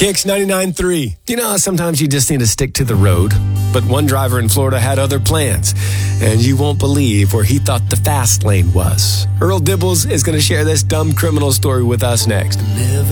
Kicks 99.3. You know how sometimes you just need to stick to the road? But one driver in Florida had other plans, and you won't believe where he thought the fast lane was. Earl Dibbles is going to share this dumb criminal story with us next.